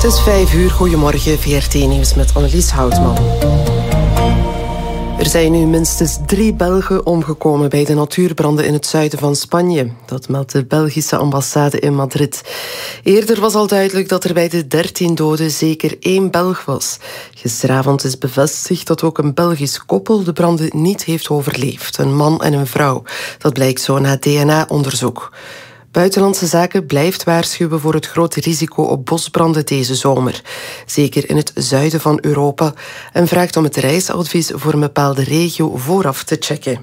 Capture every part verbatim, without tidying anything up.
is vijf uur, goedemorgen, V R T-nieuws met Annelies Houtman. Er zijn nu minstens drie Belgen omgekomen bij de natuurbranden in het zuiden van Spanje. Dat meldt de Belgische ambassade in Madrid. Eerder was al duidelijk dat er bij de dertien doden zeker één Belg was. Gisteravond is bevestigd dat ook een Belgisch koppel de branden niet heeft overleefd. Een man en een vrouw. Dat blijkt zo na D N A-onderzoek. Buitenlandse Zaken blijft waarschuwen voor het grote risico op bosbranden deze zomer. Zeker in het zuiden van Europa. En vraagt om het reisadvies voor een bepaalde regio vooraf te checken.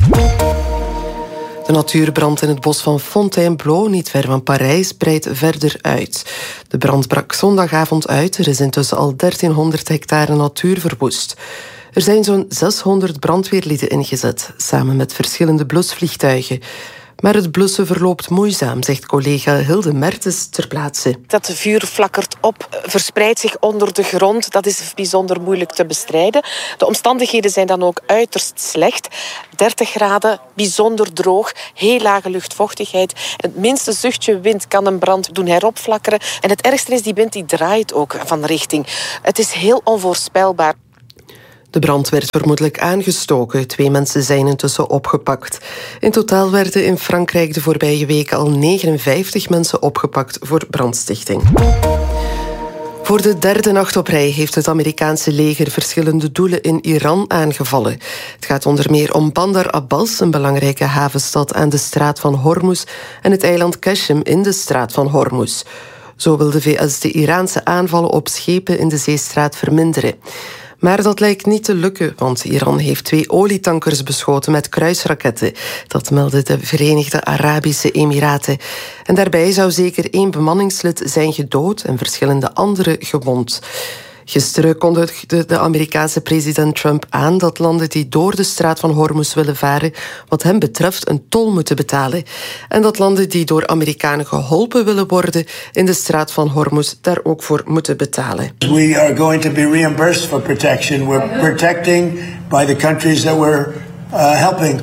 De natuurbrand in het bos van Fontainebleau, niet ver van Parijs, breidt verder uit. De brand brak zondagavond uit. Er is intussen al dertienhonderd hectare natuur verwoest. Er zijn zo'n zeshonderd brandweerlieden ingezet, samen met verschillende blusvliegtuigen. Maar het blussen verloopt moeizaam, zegt collega Hilde Mertens ter plaatse. Dat vuur flakkert op, verspreidt zich onder de grond. Dat is bijzonder moeilijk te bestrijden. De omstandigheden zijn dan ook uiterst slecht. dertig graden, bijzonder droog, heel lage luchtvochtigheid. Het minste zuchtje wind kan een brand doen heropflakkeren. En het ergste is, die wind die draait ook van richting. Het is heel onvoorspelbaar. De brand werd vermoedelijk aangestoken. Twee mensen zijn intussen opgepakt. In totaal werden in Frankrijk de voorbije weken al negenenvijftig mensen opgepakt voor brandstichting. Voor de derde nacht op rij heeft het Amerikaanse leger verschillende doelen in Iran aangevallen. Het gaat onder meer om Bandar Abbas, een belangrijke havenstad aan de straat van Hormuz, en het eiland Qashem in de straat van Hormuz. Zo wil de V S de Iraanse aanvallen op schepen in de zeestraat verminderen. Maar dat lijkt niet te lukken, want Iran heeft twee olietankers beschoten met kruisraketten. Dat meldden de Verenigde Arabische Emiraten. En daarbij zou zeker één bemanningslid zijn gedood en verschillende anderen gewond. Gisteren kondigde de Amerikaanse president Trump aan dat landen die door de straat van Hormuz willen varen, wat hem betreft een tol moeten betalen. En dat landen die door Amerikanen geholpen willen worden in de straat van Hormuz daar ook voor moeten betalen. We are going to be reimbursed for protection. We're protecting by the countries that we're uh, helping.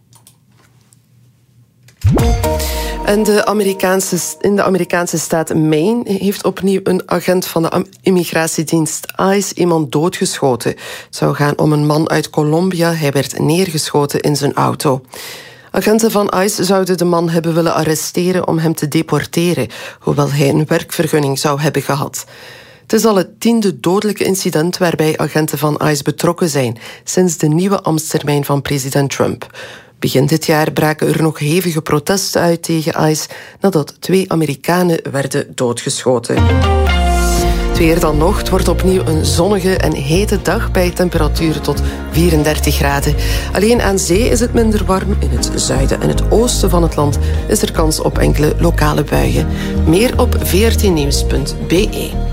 En de Amerikaanse, in de Amerikaanse staat Maine heeft opnieuw een agent van de immigratiedienst ICE iemand doodgeschoten. Het zou gaan om een man uit Colombia. Hij werd neergeschoten in zijn auto. Agenten van ICE zouden de man hebben willen arresteren om hem te deporteren, hoewel hij een werkvergunning zou hebben gehad. Het is al het tiende dodelijke incident waarbij agenten van ICE betrokken zijn sinds de nieuwe ambtstermijn van president Trump. Begin dit jaar braken er nog hevige protesten uit tegen ICE nadat twee Amerikanen werden doodgeschoten. Het weer dan nog. Het wordt opnieuw een zonnige en hete dag bij temperaturen tot vierendertig graden. Alleen aan zee is het minder warm. In het zuiden en het oosten van het land is er kans op enkele lokale buien. Meer op v r t nieuws punt b e.